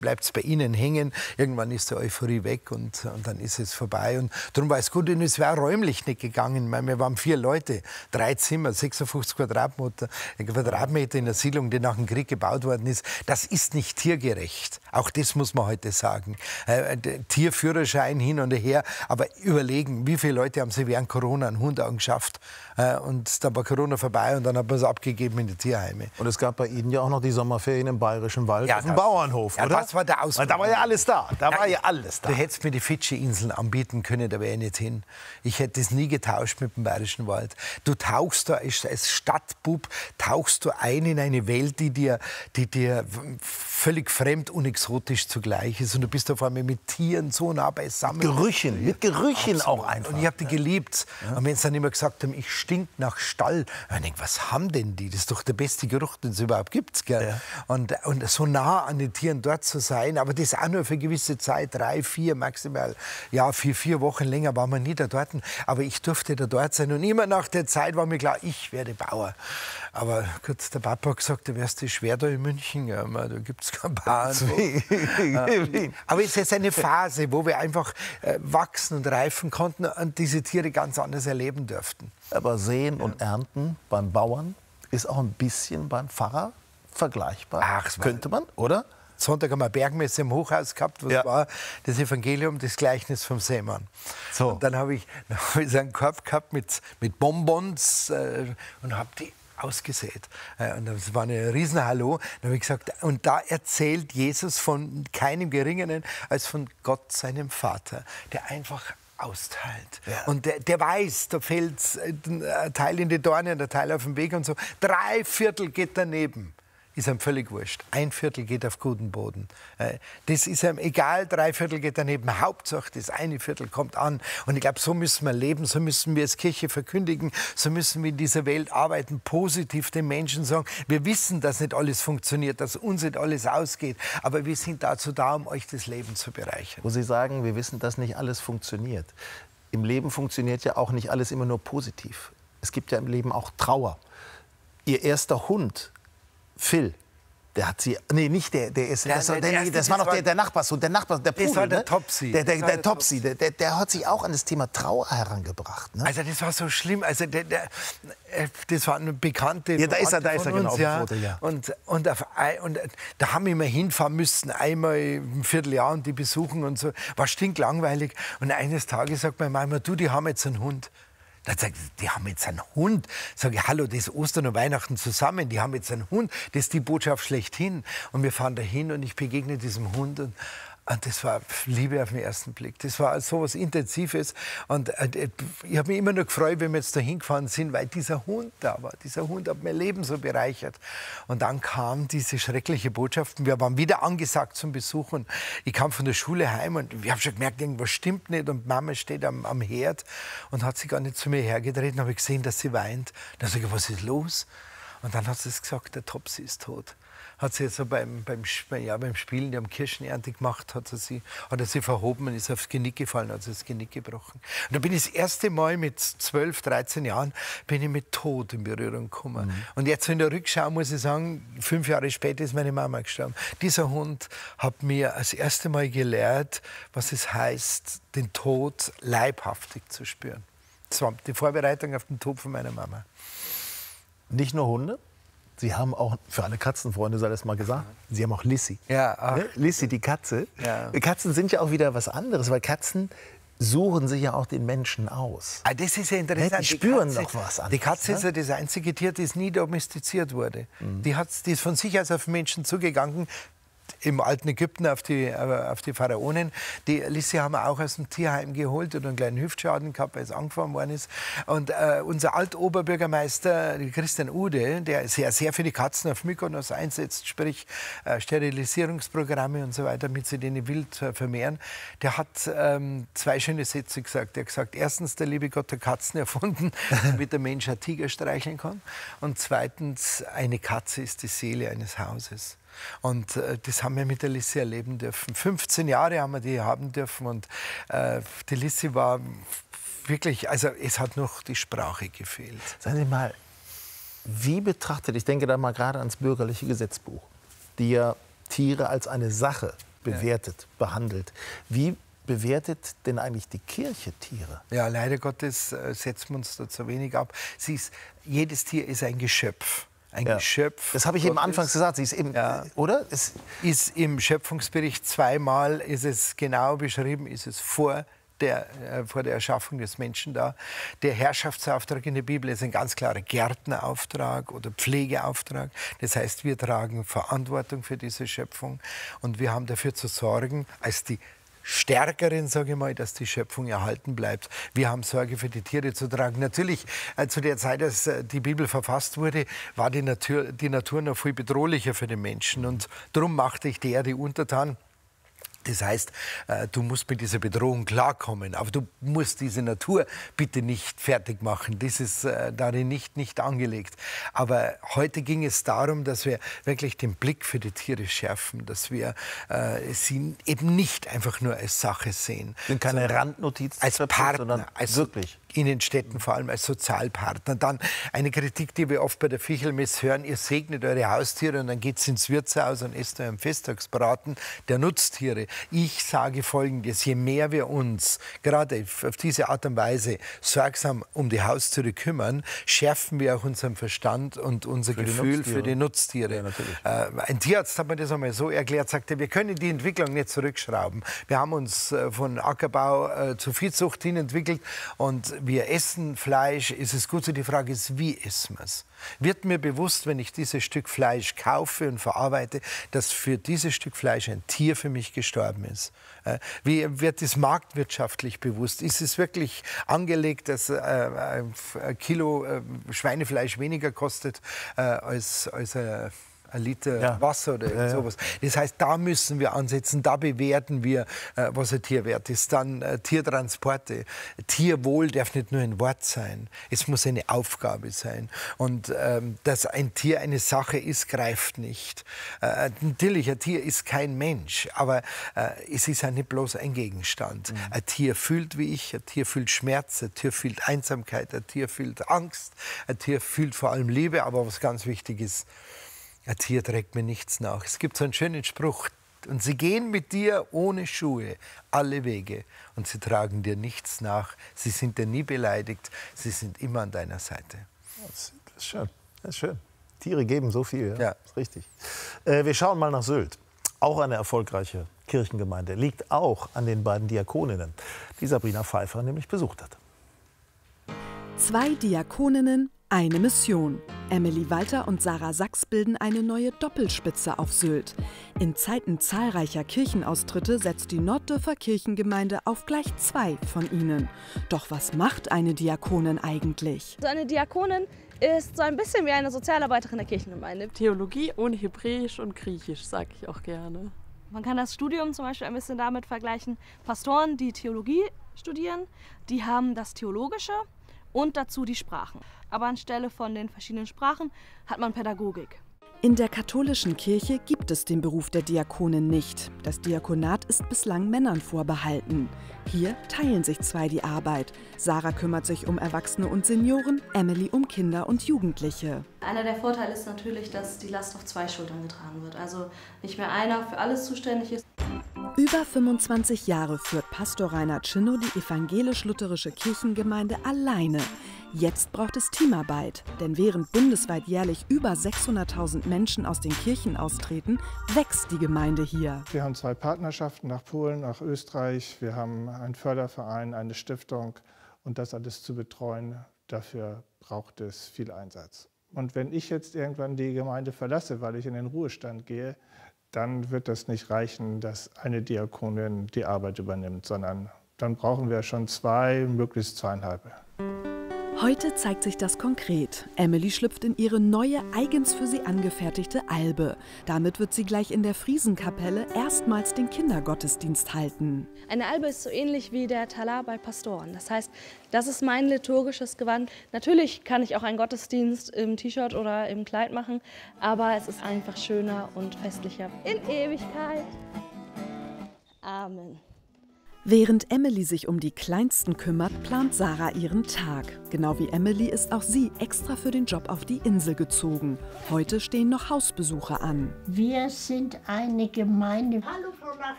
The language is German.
bleibt es bei Ihnen hängen. Irgendwann ist die Euphorie weg und dann ist es vorbei. Und darum war es gut. Und es war räumlich nicht gegangen. Ich meine, wir waren 4 Leute, 3 Zimmer, 56 Quadratmeter in der Siedlung, die nach dem Krieg gebaut worden ist. Das ist nicht tiergerecht. Auch das muss man heute sagen. Tierführerschein hin und her. Aber überlegen, wie viele Leute haben sie während Corona einen Hund angeschafft. Und dann war Corona vorbei und dann hat man es abgegeben in die Tierheime. Und es gab bei Ihnen ja auch noch die Sommerferien im Bayerischen Wald auf dem Bauernhof, ja, oder? Das war der Ausflug. Da war ja alles da. Da war ja alles da. Du hättest mir die Fidschi-Inseln anbieten können, da wäre ich nicht hin. Ich hätte es nie getauscht mit dem Bayerischen Wald. Du tauchst da als Stadtbub tauchst du ein in eine Welt, die dir völlig fremd und exotisch zugleich ist. Und du bist auf einmal mit Tieren so nah beisammen. Mit Gerüchen Absolut. auch einfach. Und ich habe die geliebt. Ja. Und wenn sie dann immer gesagt haben, ich stink nach Stall, dann denke ich, was haben denn die? Das ist doch der beste Geruch, den es überhaupt gibt. Ja. Und so nah an den Tieren dort zu sein, aber das auch nur für eine gewisse Zeit, 3, 4 maximal, ja, 4 Wochen länger waren wir nie da dort. Aber ich durfte da dort sein und immer nach der Zeit war mir klar, ich werde Bauer. Aber gut, der Papa hat gesagt, du wärst schwer da in München, ja, da gibt es keinen Bauern. Aber es ist jetzt eine Phase, wo wir einfach wachsen und reifen konnten und diese Tiere ganz anders erleben dürften. Aber Säen und Ernten beim Bauern ist auch ein bisschen beim Pfarrer vergleichbar. Ach, könnte man, oder? Sonntag haben wir eine Bergmesse im Hochhaus gehabt, was war das Evangelium, das Gleichnis vom Seemann. So. Und dann habe ich so einen Korb gehabt mit Bonbons und habe die ausgesät. Und das war eine Riesenhallo. Dann habe ich gesagt, und da erzählt Jesus von keinem Geringeren als von Gott, seinem Vater, der einfach austeilt. Ja. Und der weiß, da fällt ein Teil in die Dorne und ein Teil auf den Weg und so. 3/4 geht daneben. Ist ihm völlig wurscht. 1/4 geht auf guten Boden. Das ist ihm egal, 3/4 geht daneben. Hauptsache, das 1/4 kommt an. Und ich glaube, so müssen wir leben, so müssen wir als Kirche verkündigen, so müssen wir in dieser Welt arbeiten, positiv den Menschen sagen, wir wissen, dass nicht alles funktioniert, dass uns nicht alles ausgeht, aber wir sind dazu da, um euch das Leben zu bereichern. Wo Sie sagen, wir wissen, dass nicht alles funktioniert. Im Leben funktioniert ja auch nicht alles immer nur positiv. Es gibt ja im Leben auch Trauer. Ihr erster Hund, Phil, der hat sie, nee, nicht der ist, das war noch der Nachbarshund, der Pudel, das war der ne? Topsy. Der Topsy, der hat sich auch an das Thema Trauer herangebracht, ne? Also das war so schlimm, also das war eine bekannte. Ja, da ist er genau auf dem Foto, ja. Und da haben wir immer hinfahren müssen, einmal im Vierteljahr und die besuchen und so, war stinklangweilig. Und eines Tages sagt meine Mama, du, die haben jetzt einen Hund. Dann sagt sie, die haben jetzt einen Hund. Sag ich, hallo, das ist Ostern und Weihnachten zusammen. Die haben jetzt einen Hund. Das ist die Botschaft schlechthin. Und wir fahren dahin und ich begegne diesem Hund. Und das war Liebe auf den ersten Blick. Das war so was Intensives. Und ich habe mich immer nur gefreut, wenn wir jetzt dahin gefahren sind, weil dieser Hund da war. Dieser Hund hat mein Leben so bereichert. Und dann kam diese schreckliche Botschaft. Wir waren wieder angesagt zum Besuch. Und ich kam von der Schule heim und ich habe schon gemerkt, irgendwas stimmt nicht. Und Mama steht am Herd und hat sich gar nicht zu mir hergedreht. Und habe gesehen, dass sie weint. Dann sage ich, was ist los? Und dann hat sie gesagt, der Topsy ist tot. Hat sie jetzt so beim Spielen, die haben Kirschenernte gemacht, hat er sie verhoben und ist aufs Genick gefallen, hat sie das Genick gebrochen. Und da bin ich das erste Mal mit 12, 13 Jahren bin ich mit Tod in Berührung gekommen. Mhm. Und jetzt in der Rückschau muss ich sagen, 5 Jahre später ist meine Mama gestorben. Dieser Hund hat mir das erste Mal gelehrt, was es heißt, den Tod leibhaftig zu spüren. Das war die Vorbereitung auf den Tod von meiner Mama. Nicht nur Hunde? Sie haben auch, für alle Katzenfreunde sei das mal gesagt, Sie haben auch Lissi. Ja, ne? Lissi, die Katze. Ja. Katzen sind ja auch wieder was anderes, weil Katzen suchen sich ja auch den Menschen aus. Das ist ja interessant. Die spüren doch was anderes. Die Katze ist ja das einzige Tier, das nie domestiziert wurde. Mhm. Die ist von sich aus auf Menschen zugegangen. Im alten Ägypten auf die Pharaonen. Die Lissi haben wir auch aus dem Tierheim geholt und einen kleinen Hüftschaden gehabt, weil es angefahren worden ist. Und unser Altoberbürgermeister Christian Ude, der sehr für die Katzen auf Mykonos einsetzt, sprich Sterilisierungsprogramme und so weiter, damit sie den wild vermehren, der hat 2 schöne Sätze gesagt. Er hat gesagt, erstens, der liebe Gott hat Katzen erfunden, damit der Mensch einen Tiger streicheln kann. Und zweitens, eine Katze ist die Seele eines Hauses. Und das haben wir mit der Lissi erleben dürfen. 15 Jahre haben wir die haben dürfen und die Lissi war wirklich, also es hat noch die Sprache gefehlt. Sagen Sie mal, wie betrachtet, ich denke da mal gerade ans bürgerliche Gesetzbuch, die ja Tiere als eine Sache bewertet, behandelt. Wie bewertet denn eigentlich die Kirche Tiere? Ja, leider Gottes setzen wir uns da zu wenig ab. Jedes Tier ist ein Geschöpf. Ein Geschöpf. Das habe ich eben anfangs gesagt. Sie ist eben, oder? Ist im Schöpfungsbericht zweimal, ist es genau beschrieben, ist es vor der Erschaffung des Menschen da. Der Herrschaftsauftrag in der Bibel ist ein ganz klarer Gärtnerauftrag oder Pflegeauftrag. Das heißt, wir tragen Verantwortung für diese Schöpfung und wir haben dafür zu sorgen, als die Stärkeren, sage ich mal, dass die Schöpfung erhalten bleibt. Wir haben Sorge für die Tiere zu tragen. Natürlich, zu der Zeit, als die Bibel verfasst wurde, war die Natur noch viel bedrohlicher für den Menschen. Und darum machte ich der die untertan. Das heißt, du musst mit dieser Bedrohung klarkommen, aber du musst diese Natur bitte nicht fertig machen. Das ist darin nicht angelegt. Aber heute ging es darum, dass wir wirklich den Blick für die Tiere schärfen, dass wir sie eben nicht einfach nur als Sache sehen. Sind keine Randnotiz, als Partner, sondern als wirklich. In den Städten vor allem als Sozialpartner. Dann eine Kritik, die wir oft bei der Fichelmess hören, ihr segnet eure Haustiere und dann geht es ins Wirtshaus und esst euren Festtagsbraten der Nutztiere. Ich sage Folgendes, je mehr wir uns gerade auf diese Art und Weise sorgsam um die Haustiere kümmern, schärfen wir auch unseren Verstand und unser Gefühl für die Nutztiere. Ja, ein Tierarzt hat mir das einmal so erklärt, sagte, wir können die Entwicklung nicht zurückschrauben. Wir haben uns von Ackerbau zur Viehzucht hin entwickelt und wir essen Fleisch. Ist es gut so? Die Frage ist, wie essen wir es? Wird mir bewusst, wenn ich dieses Stück Fleisch kaufe und verarbeite, dass für dieses Stück Fleisch ein Tier für mich gestorben ist? Wie wird es marktwirtschaftlich bewusst? Ist es wirklich angelegt, dass ein Kilo Schweinefleisch weniger kostet als ein Liter Wasser oder sowas. Das heißt, da müssen wir ansetzen, da bewerten wir, was ein Tier wert ist. Dann Tiertransporte. Tierwohl darf nicht nur ein Wort sein, es muss eine Aufgabe sein. Und dass ein Tier eine Sache ist, greift nicht. Natürlich, ein Tier ist kein Mensch, aber es ist ja nicht bloß ein Gegenstand. Ein Tier fühlt wie ich, ein Tier fühlt Schmerz, ein Tier fühlt Einsamkeit, ein Tier fühlt Angst, ein Tier fühlt vor allem Liebe, aber was ganz wichtig ist, ein Tier trägt mir nichts nach. Es gibt so einen schönen Spruch. Und sie gehen mit dir ohne Schuhe alle Wege und sie tragen dir nichts nach. Sie sind dir nie beleidigt. Sie sind immer an deiner Seite. Das ist schön. Das ist schön. Tiere geben so viel. Ja. Das ist richtig. Wir schauen mal nach Sylt. Auch eine erfolgreiche Kirchengemeinde. Liegt auch an den beiden Diakoninnen, die Sabrina Pfeiffer nämlich besucht hat. 2 Diakoninnen, eine Mission. Emily Walter und Sarah Sachs bilden eine neue Doppelspitze auf Sylt. In Zeiten zahlreicher Kirchenaustritte setzt die Norddörfer Kirchengemeinde auf gleich 2 von ihnen. Doch was macht eine Diakonin eigentlich? So eine Diakonin ist so ein bisschen wie eine Sozialarbeiterin der Kirchengemeinde. Theologie ohne Hebräisch und Griechisch, sage ich auch gerne. Man kann das Studium zum Beispiel ein bisschen damit vergleichen. Pastoren, die Theologie studieren, die haben das Theologische und dazu die Sprachen. Aber anstelle von den verschiedenen Sprachen hat man Pädagogik. In der katholischen Kirche gibt es den Beruf der Diakonin nicht. Das Diakonat ist bislang Männern vorbehalten. Hier teilen sich 2 die Arbeit. Sarah kümmert sich um Erwachsene und Senioren, Emily um Kinder und Jugendliche. Einer der Vorteile ist natürlich, dass die Last auf 2 Schultern getragen wird. Also nicht mehr einer für alles zuständig ist. Über 25 Jahre führt Pastor Reinhard Schinnow die evangelisch-lutherische Kirchengemeinde alleine. Jetzt braucht es Teamarbeit, denn während bundesweit jährlich über 600.000 Menschen aus den Kirchen austreten, wächst die Gemeinde hier. Wir haben 2 Partnerschaften nach Polen, nach Österreich. Wir haben einen Förderverein, eine Stiftung und das alles zu betreuen, dafür braucht es viel Einsatz. Und wenn ich jetzt irgendwann die Gemeinde verlasse, weil ich in den Ruhestand gehe, dann wird das nicht reichen, dass eine Diakonin die Arbeit übernimmt, sondern dann brauchen wir schon 2, möglichst 2,5. Heute zeigt sich das konkret. Emily schlüpft in ihre neue, eigens für sie angefertigte Albe. Damit wird sie gleich in der Friesenkapelle erstmals den Kindergottesdienst halten. Eine Albe ist so ähnlich wie der Talar bei Pastoren. Das heißt, das ist mein liturgisches Gewand. Natürlich kann ich auch einen Gottesdienst im T-Shirt oder im Kleid machen, aber es ist einfach schöner und festlicher. In Ewigkeit. Amen. Während Emily sich um die Kleinsten kümmert, plant Sarah ihren Tag. Genau wie Emily ist auch sie extra für den Job auf die Insel gezogen. Heute stehen noch Hausbesuche an. Wir sind eine Gemeinde. Hallo Frau Lach.